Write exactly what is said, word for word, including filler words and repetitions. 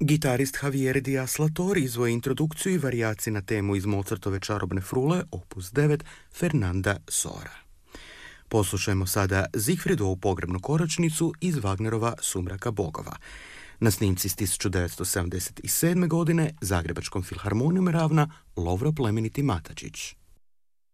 Gitarist Javier Diaz Lator izvoje introdukciju i varijacije na temu iz Mozartove čarobne frule, opus devet, Fernanda Sora. Poslušajmo sada Ziegfriedovu pogrebnu koračnicu iz Wagnerova Sumraka bogova. Na snimci iz tisuću devetsto sedamdeset sedme. godine Zagrebačkom filharmonijom ravna Lovro Plemeniti Matačić.